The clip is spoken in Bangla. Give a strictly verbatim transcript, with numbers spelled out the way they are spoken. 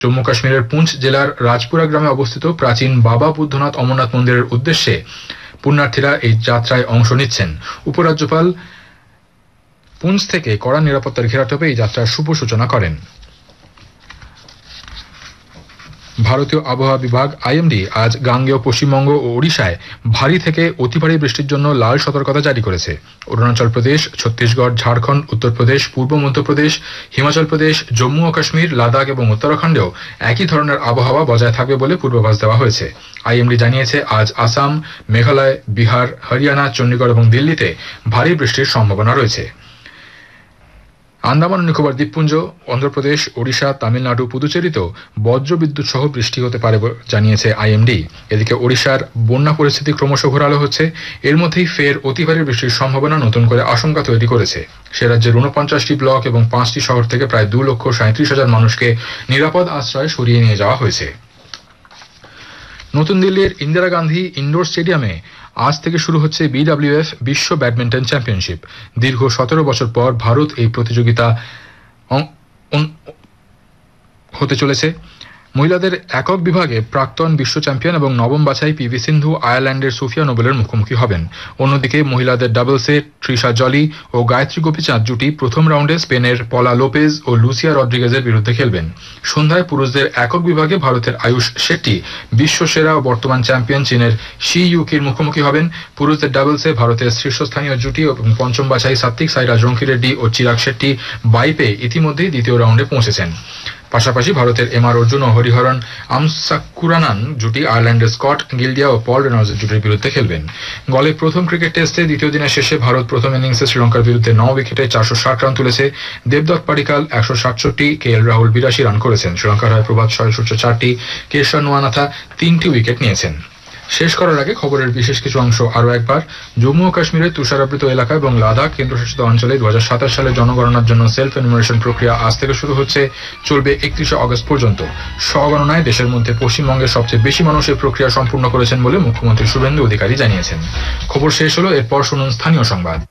জম্মু কাশ্মীরের পুঞ্চ জেলার রাজপুরা গ্রামে অবস্থিত প্রাচীন বাবা বুদ্ধনাথ অমরনাথ মন্দিরের উদ্দেশ্যে পুণ্যার্থীরা এই যাত্রায় অংশ নিচ্ছেন। উপরাজ্যপাল পুঞ্চ থেকে কড়া নিরাপত্তার ঘেরাটোপে এই যাত্রার শুভ সূচনা করেন। ভারতীয় আবহাওয়া বিভাগ আইএমডি আজ গাঙ্গেয় পশ্চিমবঙ্গ ও ওড়িশায় ভারী থেকে অতি ভারী বৃষ্টির জন্য লাল সতর্কতা জারি করেছে। অরুণাচল প্রদেশ, ছত্তিশগড়, ঝাড়খণ্ড, উত্তরপ্রদেশ, পূর্ব মধ্যপ্রদেশ, হিমাচল প্রদেশ, জম্মু ও কাশ্মীর, লাদাখ এবং উত্তরাখণ্ডেও একই ধরনের আবহাওয়া বজায় থাকবে বলে পূর্বাভাস দেওয়া হয়েছে। আইএমডি জানিয়েছে আজ আসাম, মেঘালয়, বিহার, হরিয়ানা, চণ্ডীগড় এবং দিল্লিতে ভারী বৃষ্টির সম্ভাবনা রয়েছে। আন্দামান ও নিকোবর দ্বীপপুঞ্জ, অন্ধ্রপ্রদেশ, ওড়িশা, তামিলনাড়ু, পুদুচেরিতেও বজ্রবিদ্যুৎ সহ বৃষ্টি হতে পারে জানিয়েছে আইএমডি। এদিকে ওড়িশার বন্যা পরিস্থিতি ক্রমশ ঘোরালো হচ্ছে। এর মধ্যেই ফের অতি ভারী বৃষ্টির সম্ভাবনা নতুন করে আশঙ্কা তৈরি করেছে। সে রাজ্যের ঊনপঞ্চাশটি ব্লক এবং পাঁচটি শহর থেকে প্রায় দু লক্ষ সাঁত্রিশ হাজার মানুষকে নিরাপদ আশ্রয়ে সরিয়ে নিয়ে যাওয়া হয়েছে। নতুন দিল্লির ইন্দিরা গান্ধী ইনডোর স্টেডিয়ামে আজ থেকে শুরু হচ্ছে বিডব্লিউএফ বিশ্ব ব্যাডমিন্টন চ্যাম্পিয়নশিপ। দীর্ঘ সতেরো বছর পর ভারত এই প্রতিযোগিতা হতে চলেছে। মহিলাদের একক বিভাগে প্রাক্তন বিশ্ব চ্যাম্পিয়ন এবং নবম বাছাই পিভি সিন্ধু আয়ারল্যান্ডের সোফিয়া নোবেলের মুখোমুখি হবেন। অন্যদিকে মহিলাদের ডাবলসে তৃষা জলি ও গায়ত্রী গোপীচাঁদ জুটি প্রথম রাউন্ডে স্পেনের পলা লোপেজ ও লুসিয়া রড্রিগেজের বিরুদ্ধে খেলবেন। সন্ধ্যায় পুরুষদের একক বিভাগে ভারতের আয়ুষ শেট্টি বিশ্বসেরা ও বর্তমান চ্যাম্পিয়ন চীনের শি ইউকির মুখোমুখি হবেন। পুরুষদের ডাবলসে ভারতের শীর্ষস্থানীয় জুটি এবং পঞ্চম বাছাই সাত্বিক সাইরাজ রঙ্কিরেড্ডি ও চিরাগ শেট্টি বাই পেয়ে ইতিমধ্যেই দ্বিতীয় রাউন্ডে পৌঁছেছেন। পাশাপাশি ভারতের এম আর অর্জুন ও হরিহরন আমসাকুরানান জুটি আয়ারল্যান্ডের স্কট গিলডিয়া ও পল রেনল্ডসের জুটির বিরুদ্ধে খেলবেন। গলে প্রথম ক্রিকেট টেস্টে দ্বিতীয় দিনের শেষে ভারত প্রথম ইনিংসে শ্রীলঙ্কার বিরুদ্ধে ন উইকেটে চারশো ষাট রান তুলেছে। দেবদত্ত পাডিকাল একশো সাতষট্টি, কে এল রাহুল বিরাশি রান করেছেন। শ্রীলঙ্কার হয়ে প্রভাত সূর্য চারটি, কেশর নোয়ানাথা তিনটি উইকেট নিয়েছেন। শেষ করার আগে খবরের বিশেষ কিছু অংশ আরও একবার। জম্মু ও কাশ্মীরের তুষারাবৃত এলাকা এবং লাদাখ কেন্দ্রশাসিত অঞ্চলে দু হাজার সাতাশ সালে জনগণনার জন্য সেলফ এনুমারেশন প্রক্রিয়া আজ থেকে শুরু হচ্ছে, চলবে একত্রিশে অগস্ট পর্যন্ত। স্বগণনায় দেশের মধ্যে পশ্চিমবঙ্গের সবচেয়ে বেশি মানুষ এই প্রক্রিয়া সম্পূর্ণ করেছেন বলে মুখ্যমন্ত্রী শুভেন্দু অধিকারী জানিয়েছেন। খবর শেষ হলো, এরপর শুনুন স্থানীয় সংবাদ।